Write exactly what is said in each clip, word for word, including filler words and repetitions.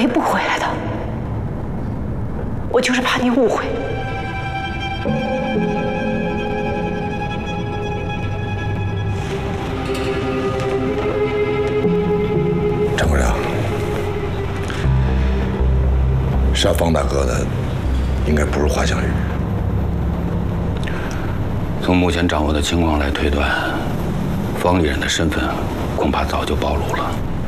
会不回来的。我就是怕你误会。 张国良，杀方大哥的应该不是华湘宇。 从目前掌握的情况来推断，方丽人的身份恐怕早就暴露了。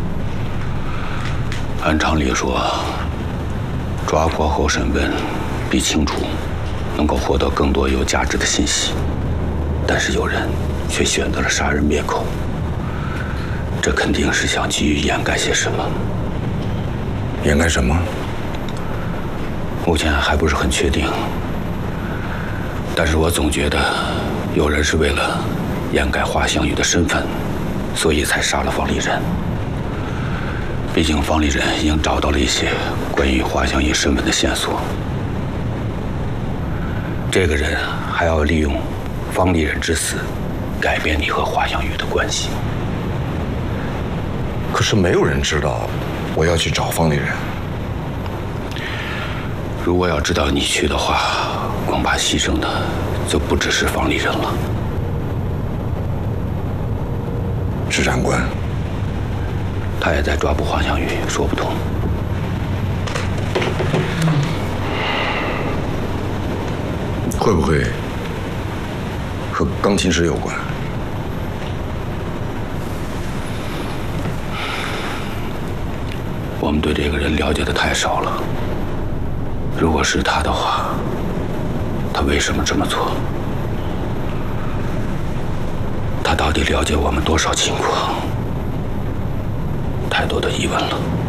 按常理说，抓获后审问比清楚能够获得更多有价值的信息，但是有人却选择了杀人灭口，这肯定是想急于掩盖些什么。 掩盖什么？ 目前还不是很确定，但是我总觉得有人是为了掩盖华湘宇的身份，所以才杀了方丽人。毕竟方丽人已经找到了一些关于华湘宇身份的线索，这个人还要利用方丽人之死改变你和华湘宇的关系。 可是没有人知道我要去找方丽人。 如果要知道你去的话，恐怕牺牲的就不只是方丽人了。 支长官， 他也在抓捕华湘宇，说不通。 会不会和钢琴师有关？ 我们对这个人了解的太少了。如果是他的话，他为什么这么做？他到底了解我们多少情况？太多的疑问了。